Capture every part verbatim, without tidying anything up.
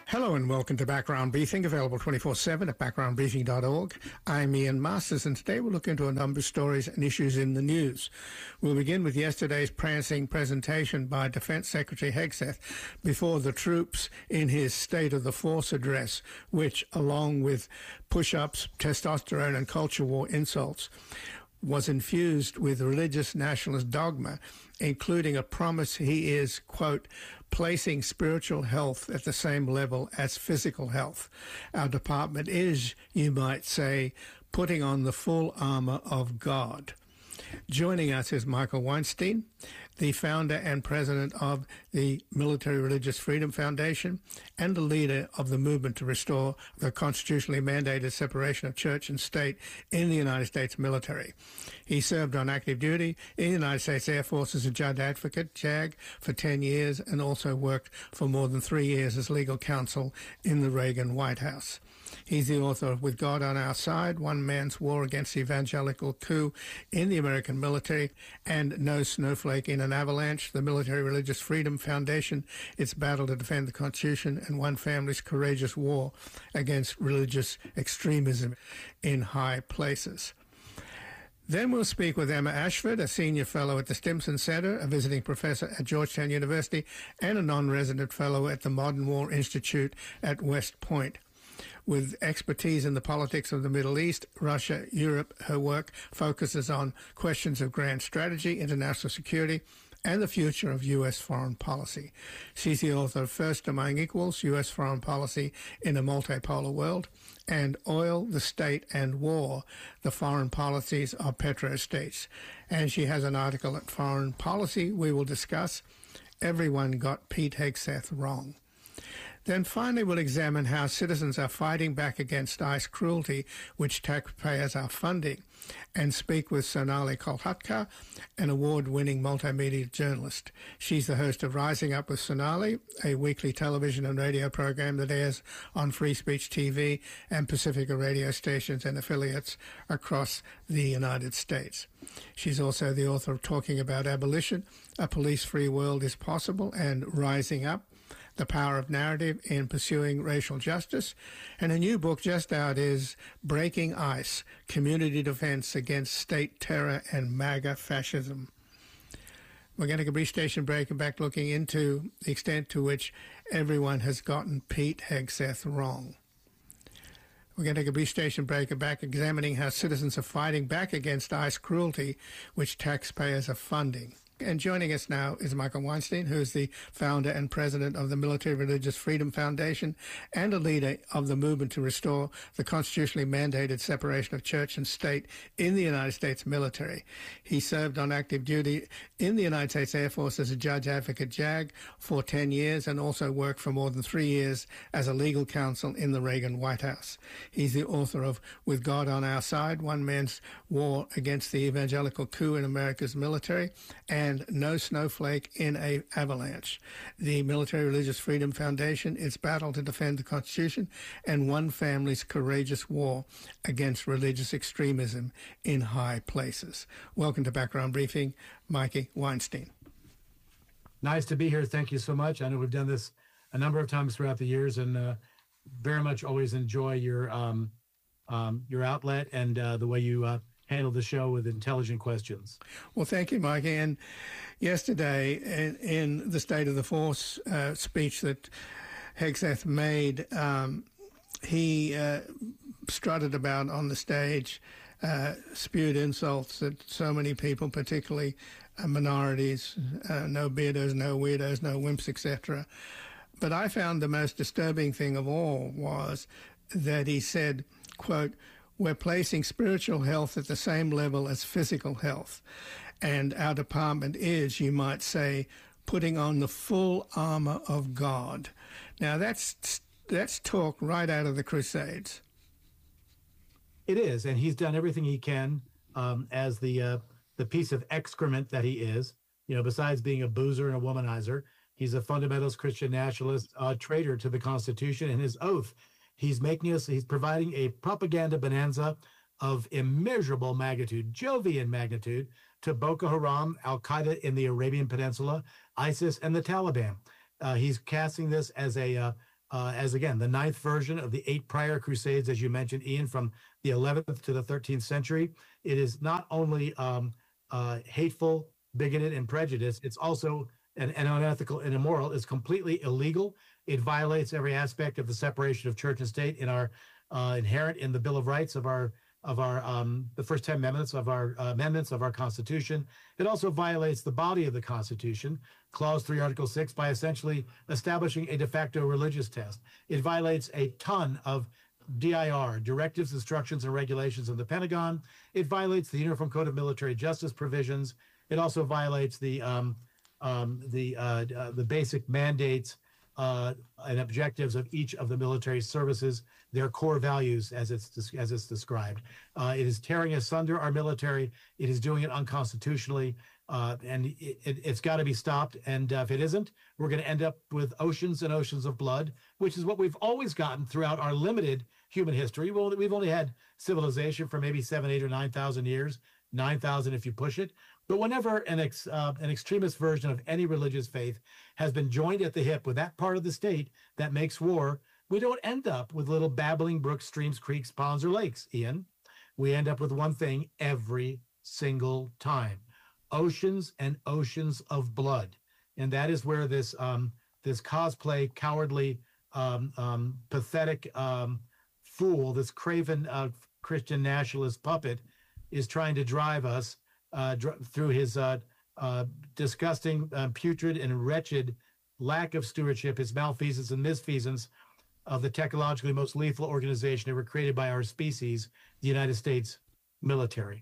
Hello and welcome to Background Briefing, available twenty-four seven at background briefing dot org. I'm Ian Masters, and today we'll look into a number of stories and issues in the news. We'll begin with yesterday's prancing presentation by Defense Secretary Hegseth before the troops in his State of the Force address, which, along with push-ups, testosterone and culture war insults, was infused with religious nationalist dogma, including a promise he is, quote, placing spiritual health at the same level as physical health. Our department is, you might say, putting on the full armor of God. Joining us is Michael Weinstein, the founder and president of the Military Religious Freedom Foundation and the leader of the movement to restore the constitutionally mandated separation of church and state in the United States military. He served on active duty in the United States Air Force as a judge advocate, JAG, for ten years and also worked for more than three years as legal counsel in the Reagan White House. He's the author of With God on Our Side, One Man's War Against the Evangelical Coup in the American Military, and No Snowflake in an Avalanche, the Military Religious Freedom Foundation, its battle to defend the Constitution, and one family's courageous war against religious extremism in high places. Then we'll speak with Emma Ashford, a senior fellow at the Stimson Center, a visiting professor at Georgetown University, and a non-resident fellow at the Modern War Institute at West Point. With expertise in the politics of the Middle East, Russia, Europe, her work focuses on questions of grand strategy, international security, and the future of U S foreign policy. She's the author of First Among Equals, U S Foreign Policy in a Multipolar World, and Oil, the State, and War, the Foreign Policies of Petrostates. And she has an article at Foreign Policy we will discuss. Everyone got Pete Hegseth wrong. Then finally we'll examine how citizens are fighting back against ICE cruelty, which taxpayers are funding, and speak with Sonali Kolhatkar, an award-winning multimedia journalist. She's the host of Rising Up with Sonali, a weekly television and radio program that airs on Free Speech T V and Pacifica radio stations and affiliates across the United States. She's also the author of Talking About Abolition, A Police-Free World is Possible, and Rising Up, The Power of Narrative in Pursuing Racial Justice. And a new book just out is Breaking ICE, Community Defense Against State Terror and MAGA Fascism. We're going to take a brief station break and back looking into the extent to which everyone has gotten Pete Hegseth wrong. We're going to take a brief station break and back examining how citizens are fighting back against ICE cruelty, which taxpayers are funding. And joining us now is Michael Weinstein, who is the founder and president of the Military Religious Freedom Foundation and a leader of the movement to restore the constitutionally mandated separation of church and state in the United States military. He served on active duty in the United States Air Force as a judge advocate, JAG, for ten years and also worked for more than three years as a legal counsel in the Reagan White House. He's the author of With God on Our Side, One Man's War Against the Evangelical Coup in America's Military, and and No Snowflake in a Avalanche, the Military Religious Freedom Foundation, its battle to defend the Constitution, and one family's courageous war against religious extremism in high places. Welcome to Background Briefing, Mikey Weinstein. Nice to be here. Thank you so much. I know we've done this a number of times throughout the years, and uh, very much always enjoy your um, um, your outlet and uh, the way you uh, handle the show with intelligent questions. Well, thank you, Mike. And yesterday, in, in the State of the Force uh, speech that Hegseth made, um, he uh, strutted about on the stage, uh, spewed insults at so many people, particularly uh, minorities, uh, no beardos, no weirdos, no wimps, et cetera. But I found the most disturbing thing of all was that he said, quote, "We're placing spiritual health at the same level as physical health. And our department is, you might say, putting on the full armor of God." Now, that's that's talk right out of the Crusades. It is, and he's done everything he can um, as the uh, the piece of excrement that he is. You know, besides being a boozer and a womanizer, he's a fundamentalist Christian nationalist, uh, traitor to the Constitution and his oath. He's making us, he's providing a propaganda bonanza of immeasurable magnitude, Jovian magnitude, to Boko Haram, Al-Qaeda in the Arabian Peninsula, ISIS, and the Taliban. Uh, he's casting this as a uh, uh, as, again, the ninth version of the eight prior crusades, as you mentioned, Ian, from the eleventh to the thirteenth century. It is not only um, uh, hateful, bigoted, and prejudiced, it's also and, and unethical and immoral. It's completely illegal. It violates every aspect of the separation of church and state in our uh, inherent in the Bill of Rights of our of our um, the first ten amendments of our uh, amendments of our Constitution. It also violates the body of the Constitution, Clause three, Article six, by essentially establishing a de facto religious test. It violates a ton of D I R, directives, instructions, and regulations of the Pentagon. It violates the Uniform Code of Military Justice provisions. It also violates the um, um, the uh, uh, the basic mandates uh, and objectives of each of the military services, their core values, as it's as it's described. Uh, it is tearing asunder our military. It is doing it unconstitutionally, uh, and it, it, it's got to be stopped. And uh, if it isn't, we're going to end up with oceans and oceans of blood, which is what we've always gotten throughout our limited human history. We've only, we've only had civilization for maybe seven, eight, or nine thousand years, nine thousand if you push it. But whenever an ex, uh, an extremist version of any religious faith has been joined at the hip with that part of the state that makes war, we don't end up with little babbling brooks, streams, creeks, ponds, or lakes, Ian. We end up with one thing every single time: oceans and oceans of blood. And that is where this um, this cosplay, cowardly, um, um, pathetic um, fool, this craven uh, Christian nationalist puppet, is trying to drive us uh, dr- through his uh, uh, disgusting, uh, putrid, and wretched lack of stewardship, his malfeasance and misfeasance of the technologically most lethal organization ever created by our species, the United States military.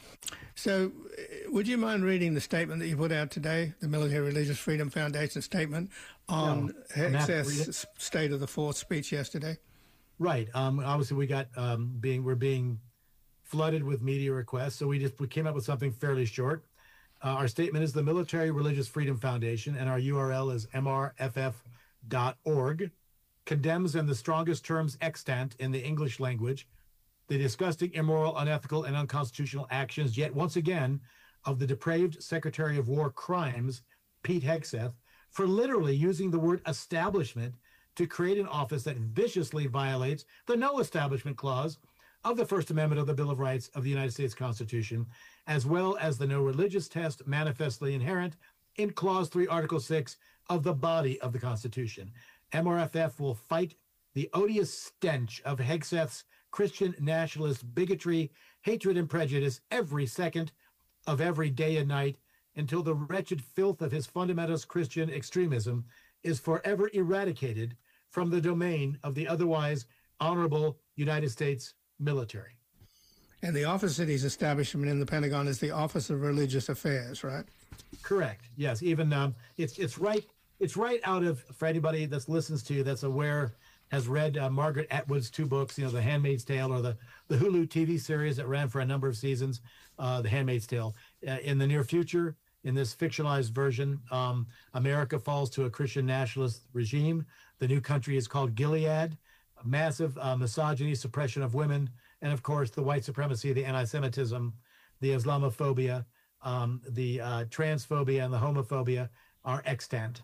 So would you mind reading the statement that you put out today, the Military Religious Freedom Foundation statement on No, Hegseth's State of the Fourth speech yesterday? Right. Um, obviously, we got um, being we're being flooded with media requests, so we just we came up with something fairly short. Uh, our statement is the Military Religious Freedom Foundation, and our U R L is m r f f dot org, condemns in the strongest terms extant in the English language the disgusting, immoral, unethical, and unconstitutional actions, yet once again, of the depraved Secretary of War crimes, Pete Hegseth, for literally using the word establishment to create an office that viciously violates the No Establishment Clause of the First Amendment of the Bill of Rights of the United States Constitution, as well as the no religious test manifestly inherent in Clause three, Article six of the body of the Constitution. M R F F will fight the odious stench of Hegseth's Christian nationalist bigotry, hatred, and prejudice every second of every day and night until the wretched filth of his fundamentalist Christian extremism is forever eradicated from the domain of the otherwise honorable United States military. And the office that he's establishment in the Pentagon is the Office of Religious Affairs, right? Correct. Yes. Even um, it's it's right. It's right out of, for anybody that listens to, that's aware, has read uh, Margaret Atwood's two books, you know, The Handmaid's Tale, or the, the Hulu T V series that ran for a number of seasons, uh, The Handmaid's Tale. Uh, in the near future, in this fictionalized version, um, America falls to a Christian nationalist regime. The new country is called Gilead. Massive uh, misogyny, suppression of women, and of course the white supremacy, the anti-Semitism, the Islamophobia, um, the uh, transphobia, and the homophobia are extant.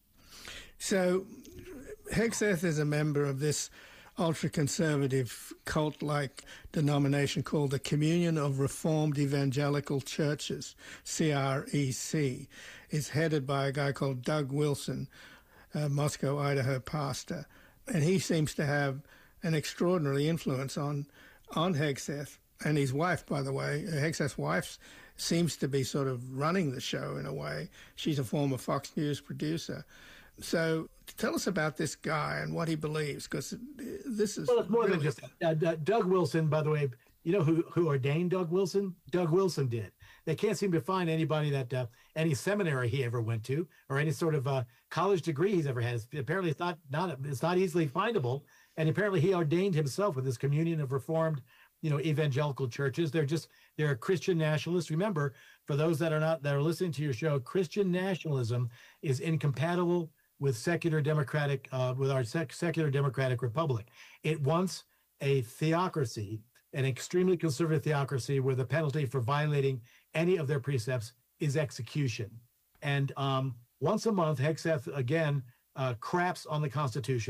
So Hegseth is a member of this ultra-conservative cult-like denomination called the Communion of Reformed Evangelical Churches, C R E C. It's headed by a guy called Doug Wilson, a Moscow, Idaho pastor. And he seems to have an extraordinary influence on on Hegseth and his wife, by the way. Hegseth's wife seems to be sort of running the show in a way. She's a former Fox News producer. So tell us about this guy and what he believes, because this is... Well, it's more really... than just... Uh, Doug Wilson, by the way, you know who, who ordained Doug Wilson? Doug Wilson did. They can't seem to find anybody that, uh, any seminary he ever went to, or any sort of uh, college degree he's ever had. It's, apparently it's not, not, it's not easily findable. And apparently he ordained himself with this communion of Reformed, you know, evangelical churches. They're just, they're Christian nationalists. Remember, for those that are not, that are listening to your show, Christian nationalism is incompatible with secular democratic, uh, with our sec- secular democratic republic. It wants a theocracy, an extremely conservative theocracy, where the penalty for violating any of their precepts is execution. And um, once a month, Hegseth, again, uh, craps on the Constitution,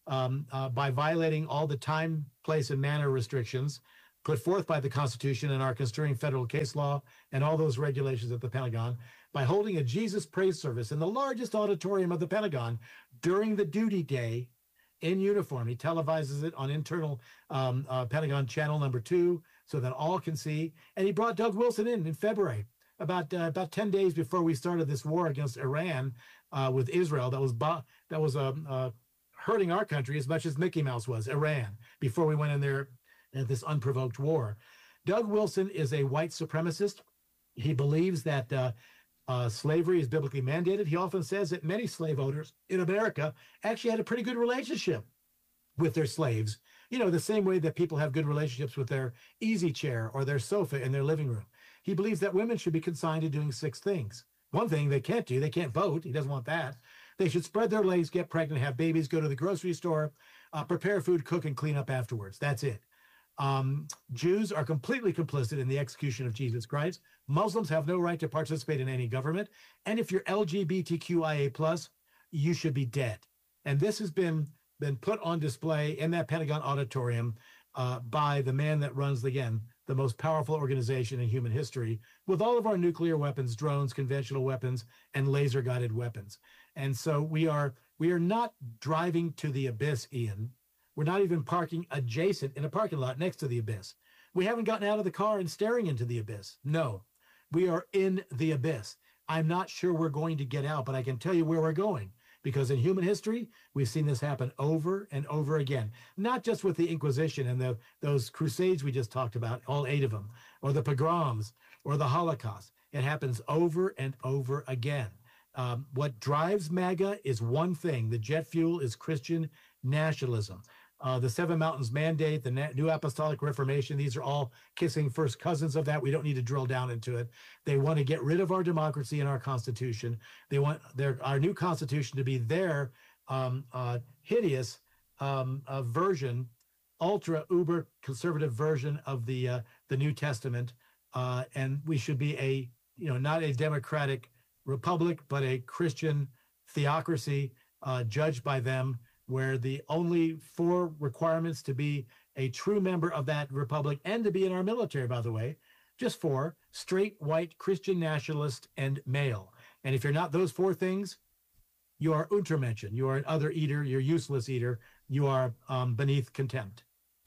um, uh, by violating all the time, place, and manner restrictions put forth by the Constitution and our constraining federal case law and all those regulations at the Pentagon, by holding a Jesus praise service in the largest auditorium of the Pentagon during the duty day in uniform. He televises it on internal um, uh, Pentagon channel number two so that all can see. And he brought Doug Wilson in in February, about uh, about ten days before we started this war against Iran uh, with Israel. That was bo- that was um, uh, hurting our country as much as Mickey Mouse was, Iran, before we went in there in this unprovoked war. Doug Wilson is a white supremacist. He believes that uh, uh, slavery is biblically mandated. He often says that many slave owners in America actually had a pretty good relationship with their slaves. You know, the same way that people have good relationships with their easy chair or their sofa in their living room. He believes that women should be consigned to doing six things. One thing they can't do, they can't vote. He doesn't want that. They should spread their legs, get pregnant, have babies, go to the grocery store, uh, prepare food, cook, and clean up afterwards. That's it. Um, Jews are completely complicit in the execution of Jesus Christ. Muslims have no right to participate in any government. And if you're L G B T Q I A plus, you should be dead. And this has been, been put on display in that Pentagon auditorium uh, by the man that runs, again, the most powerful organization in human history, with all of our nuclear weapons, drones, conventional weapons, and laser-guided weapons. And so we are we are not driving to the abyss, Ian. We're not even parking adjacent in a parking lot next to the abyss. We haven't gotten out of the car and staring into the abyss. No, we are in the abyss. I'm not sure we're going to get out, but I can tell you where we're going, because in human history, we've seen this happen over and over again, not just with the Inquisition and the, those crusades we just talked about, all eight of them, or the pogroms, or the Holocaust. It happens over and over again. Um, what drives MAGA is one thing. The jet fuel is Christian nationalism. Uh, the Seven Mountains Mandate, the Na- New Apostolic Reformation, these are all kissing first cousins of that. We don't need to drill down into it. They want to get rid of our democracy and our Constitution. They want their our new Constitution to be their um, uh, hideous um, uh, version, ultra uber conservative version of the uh, the New Testament. Uh, and we should be a you know not a democratic republic, but a Christian theocracy uh, judged by them, where the only four requirements to be a true member of that republic and to be in our military, by the way, just four: straight, white, Christian nationalist, and male. And if you're not those four things, you are Untermenschen. You are an other eater. You're useless eater. You are um, beneath contempt.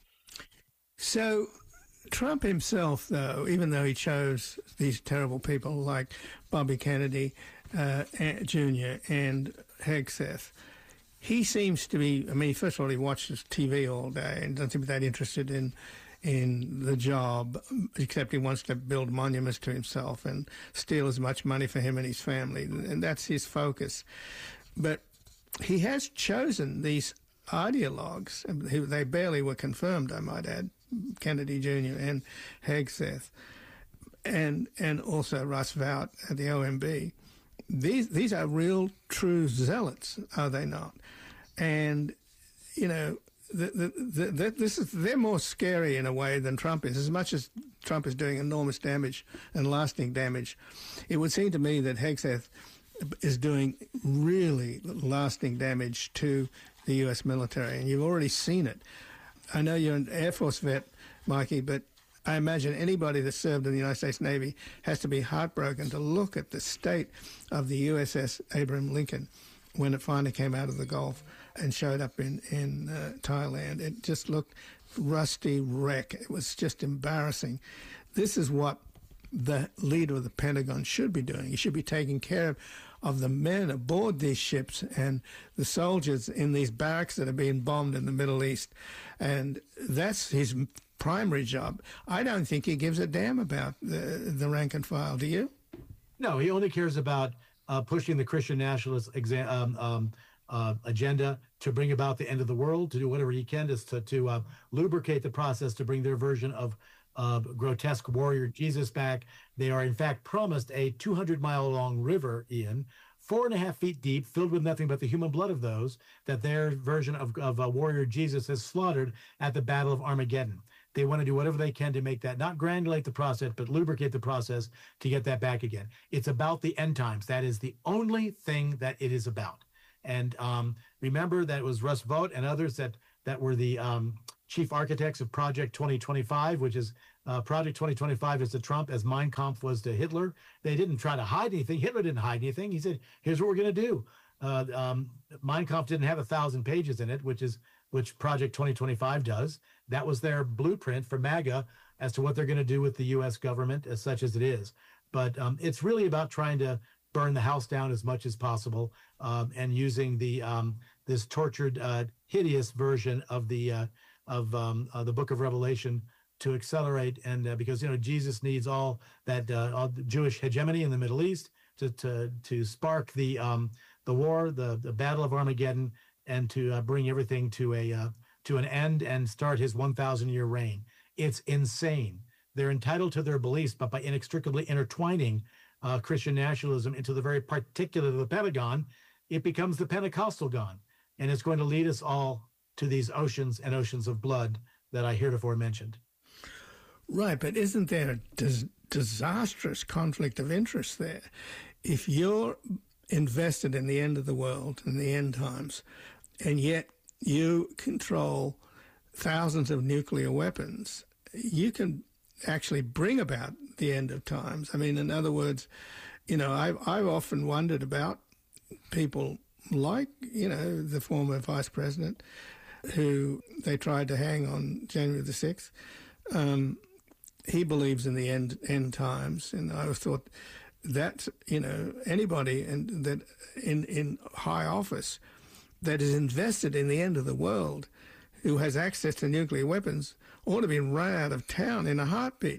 So Trump himself, though, even though he chose these terrible people like Bobby Kennedy uh, Junior and Hegseth, he seems to be, I mean, first of all, he watches T V all day and doesn't seem that interested in in the job, except he wants to build monuments to himself and steal as much money for him and his family, and that's his focus. But he has chosen these ideologues. They barely were confirmed, I might add, Kennedy Junior and Hegseth, and and also Russ Vought at the O M B. These these are real, true zealots, are they not? And, you know, the, the, the, the, this is they're more scary in a way than Trump is. As much as Trump is doing enormous damage and lasting damage, it would seem to me that Hegseth is doing really lasting damage to the U S military, and you've already seen it. I know you're an Air Force vet, Mikey, but I imagine anybody that served in the United States Navy has to be heartbroken to look at the state of the U S S Abraham Lincoln when it finally came out of the Gulf and showed up in, in uh, Thailand. It just looked rusty wreck. It was just embarrassing. This is what the leader of the Pentagon should be doing. He should be taking care of, of the men aboard these ships and the soldiers in these barracks that are being bombed in the Middle East. And that's his primary job. I don't think he gives a damn about the, the rank and file. Do you? No, he only cares about uh, pushing the Christian nationalist exa- um, um, uh, agenda to bring about the end of the world, to do whatever he can to, to, to uh, lubricate the process to bring their version of uh, grotesque warrior Jesus back. They are, in fact, promised a two hundred mile long river, Ian, four and a half feet deep, filled with nothing but the human blood of those that their version of, of uh, warrior Jesus has slaughtered at the Battle of Armageddon. They want to do whatever they can to make that, not granulate the process, but lubricate the process to get that back again. It's about the end times. That is the only thing that it is about. And um, Remember that it was Russ Vought and others that that were the um, chief architects of Project twenty twenty-five, which is uh, Project twenty twenty-five is to Trump as Mein Kampf was to Hitler. They didn't try to hide anything. Hitler didn't hide anything. He said, here's what we're going to do. Uh, um, Mein Kampf didn't have a thousand pages in it, which is which Project twenty twenty-five does. That was their blueprint for MAGA as to what they're going to do with the U S government as such as it is. But um, it's really about trying to burn the house down as much as possible um, and using the um, this tortured, uh, hideous version of the uh, of um, uh, the Book of Revelation to accelerate. And uh, because you know Jesus needs all that uh, all the Jewish hegemony in the Middle East to to to spark the um, the war, the the Battle of Armageddon, and to uh, bring everything to a uh, to an end and start his one thousand year reign. It's insane. They're entitled to their beliefs, but by inextricably intertwining uh, Christian nationalism into the very particular of the Pentagon, it becomes the Pentecostal gone. And it's going to lead us all to these oceans and oceans of blood that I heretofore mentioned. Right, but isn't there a dis- disastrous conflict of interest there? If you're invested in the end of the world and the end times, and yet you control thousands of nuclear weapons, you can actually bring about the end of times. I mean, in other words, you know, I've, I've often wondered about people like, you know, the former vice president who they tried to hang on January the sixth. Um, he believes in the end end times, and I thought that, you know, anybody in, that in, in high office that is invested in the end of the world who has access to nuclear weapons ought to be run out of town in a heartbeat.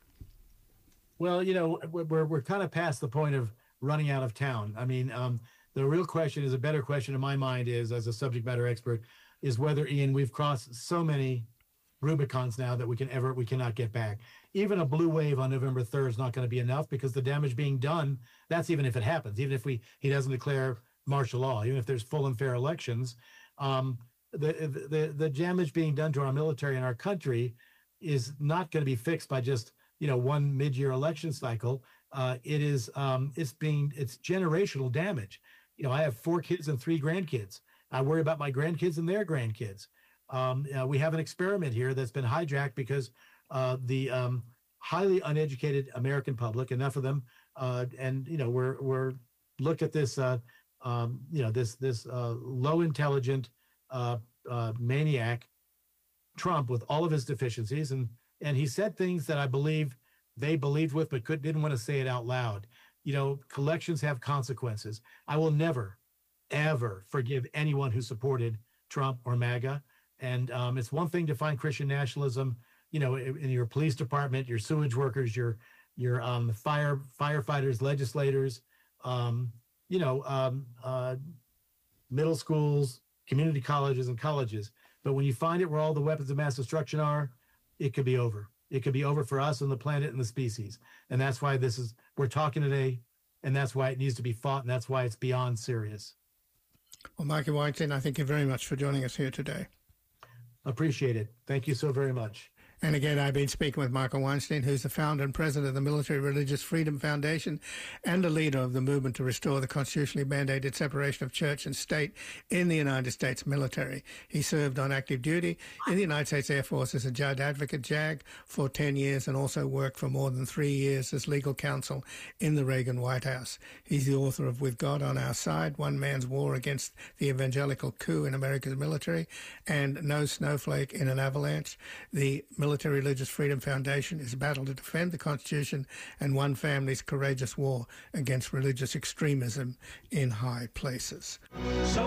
Well, you know, we're we're kind of past the point of running out of town. I mean, um, the real question is a better question in my mind is, as a subject matter expert, is whether, Ian, we've crossed so many Rubicons now that we can ever we cannot get back. Even a blue wave on November third is not going to be enough because the damage being done, that's even if it happens, even if we he doesn't declare martial law, even if there's full and fair elections, um, the, the the damage being done to our military and our country is not going to be fixed by just, you know, one mid-year election cycle. Uh, it is um, it's being it's generational damage. You know, I have four kids and three grandkids. I worry about my grandkids and their grandkids. Um, uh, we have an experiment here that's been hijacked because uh, the um, highly uneducated American public, enough of them, uh, and you know, we're we're look at this, uh, um, you know, this this uh, low intelligent uh, uh, maniac, Trump, with all of his deficiencies, and and he said things that I believe they believed with, but could didn't want to say it out loud. You know, collections have consequences. I will never, ever forgive anyone who supported Trump or MAGA. And um, it's one thing to find Christian nationalism, you know, in, in your police department, your sewage workers, your your um, fire firefighters, legislators, um, you know, um, uh, middle schools, community colleges, and colleges. But when you find it where all the weapons of mass destruction are, it could be over. It could be over for us and the planet and the species. And that's why this is, we're talking today, and that's why it needs to be fought, and that's why it's beyond serious. Well, Michael Weinstein, I thank you very much for joining us here today. Appreciate it. Thank you so very much. And again, I've been speaking with Michael Weinstein, who's the founder and president of the Military Religious Freedom Foundation and a leader of the movement to restore the constitutionally mandated separation of church and state in the United States military. He served on active duty in the United States Air Force as a judge advocate, JAG, for ten years and also worked for more than three years as legal counsel in the Reagan White House. He's the author of With God on Our Side, One Man's War Against the Evangelical Coup in America's Military, and No Snowflake in an Avalanche. The Military Religious Freedom Foundation is a battle to defend the Constitution and one family's courageous war against religious extremism in high places. So